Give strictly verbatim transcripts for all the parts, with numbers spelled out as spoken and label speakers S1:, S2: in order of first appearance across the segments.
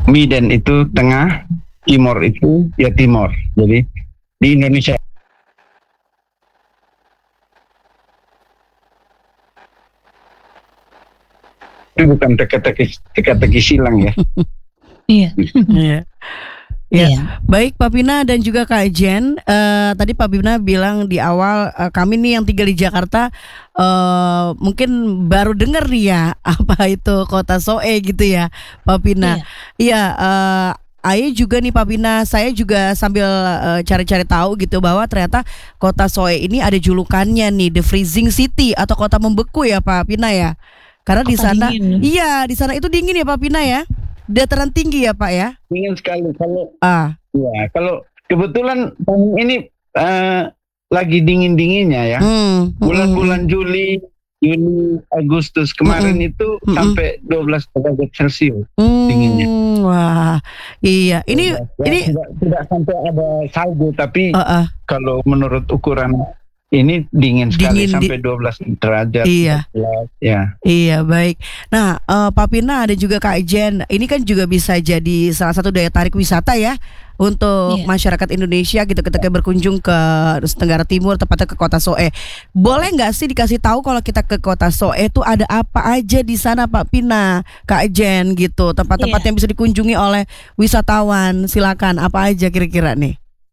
S1: Medan itu tengah, Timor itu ya Timor. Jadi di Indonesia itu bukan teka-teki teka-teki silang ya.
S2: Iya.
S3: Iya. Ya,
S2: Iya.
S3: baik Pak Pina dan juga Kak Jen. Eh, tadi Pak Pina bilang di awal eh, kami nih yang tinggal di Jakarta eh, mungkin baru dengar nih ya apa itu Kota Soe gitu ya, Pak Pina. Iya, eh, Aye juga nih Pak Pina, saya juga sambil eh, cari-cari tahu gitu bahwa ternyata Kota Soe ini ada julukannya nih, The Freezing City atau kota membeku ya Pak Pina ya. Karena di
S2: Kota
S3: sana,
S2: dingin.
S3: iya di sana itu dingin ya Pak Pina ya. Dataran tinggi ya Pak ya.
S1: Dingin sekali kalau
S3: Ah.
S1: ya kalau kebetulan tahun ini eh, lagi dingin-dinginnya ya.
S3: Hmm,
S1: Bulan-bulan Juli, Juli, Agustus kemarin
S3: Mm-mm.
S1: itu
S3: Mm-mm.
S1: sampai dua belas derajat Celcius
S3: Hmm,
S1: dinginnya.
S3: wah, iya. Ini
S1: Ya,
S3: ini
S1: tidak, tidak sampai ada salju, tapi
S3: uh, uh,
S1: kalau menurut ukuran ini dingin sekali
S3: Dingin di-
S1: sampai dua belas derajat.
S3: Iya.
S1: empat belas, ya.
S3: Iya baik. Nah, eh, Pak Pina dan juga Kak Jen, ini kan juga bisa jadi salah satu daya tarik wisata ya untuk
S2: Iya.
S3: masyarakat Indonesia gitu ketika berkunjung ke Nusa Tenggara Timur, tepatnya ke Kota Soe. Boleh nggak sih dikasih tahu kalau kita ke Kota Soe itu ada apa aja di sana, Pak Pina, Kak Jen gitu, tempat-tempat
S2: Iya.
S3: yang bisa dikunjungi oleh wisatawan. Silakan, apa aja kira-kira nih?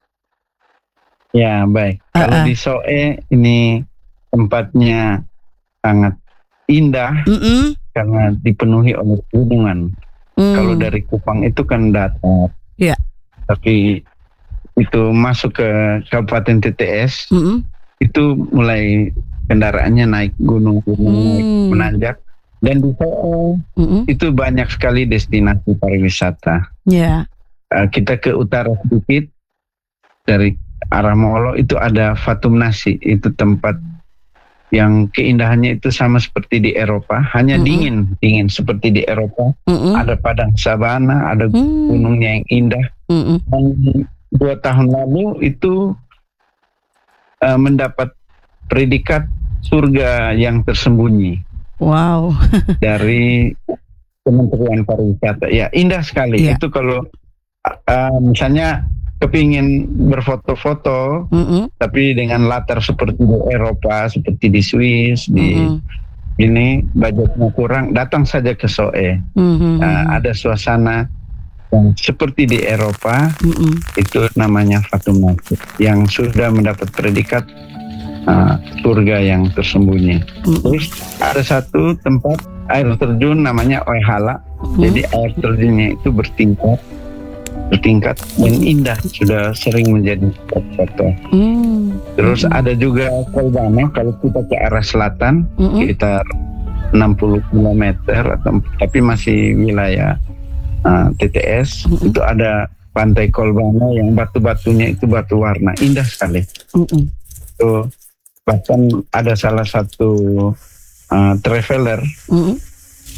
S1: Ya, baik. Kalau
S3: Uh-uh.
S1: di Soe ini tempatnya sangat indah
S3: Mm-mm.
S1: karena dipenuhi oleh gunungan.
S3: Hmm.
S1: Kalau dari Kupang itu kan datar.
S3: Iya.
S1: Tapi itu masuk ke Kabupaten T T S,
S3: Mm-mm.
S1: itu mulai kendaraannya naik gunung-gunung,
S3: Hmm.
S1: naik menanjak. Dan di Soe
S3: Mm-mm.
S1: itu banyak sekali destinasi pariwisata.
S3: Ya.
S1: Uh, kita ke utara sedikit dari arah Molo itu ada Fatum Nasi, itu tempat yang keindahannya itu sama seperti di Eropa, hanya
S3: Mm-mm.
S1: dingin, dingin seperti di Eropa.
S3: Mm-mm.
S1: Ada padang sabana, ada
S3: Hmm.
S1: gunungnya yang indah.
S3: Mm-mm.
S1: Dan dua tahun lalu itu uh, mendapat predikat surga yang tersembunyi
S3: Wow.
S1: dari Kementerian Pariwisata. Ya, indah sekali.
S3: Iya.
S1: Itu kalau uh, misalnya kepingin berfoto-foto,
S3: Mm-mm.
S1: tapi dengan latar seperti di Eropa, seperti di Swiss, di
S3: Mm-mm.
S1: ini budgetnya kurang, datang saja ke Soe.
S3: Mm-mm.
S1: Nah, ada suasana yang seperti di Eropa,
S3: Mm-mm.
S1: itu namanya Fatum Nasi, yang sudah mendapat predikat uh, surga yang tersembunyi.
S3: Mm-mm.
S1: Terus ada satu tempat air terjun namanya Oehala.
S3: Mm.
S1: Jadi air terjunnya itu bertingkat, bertingkat dan indah, sudah sering menjadi spot foto.
S3: Mm.
S1: Terus
S3: Mm-mm.
S1: ada juga Kolbano, kalau kita ke arah selatan
S3: Mm-mm.
S1: sekitar enam puluh kilometer, atau tapi masih wilayah uh, T T S.
S3: Mm-mm.
S1: Itu ada pantai Kolbano yang batu-batunya itu batu warna, indah sekali.
S3: Mm-mm.
S1: Itu bahkan ada salah satu uh, traveler
S3: Mm-mm.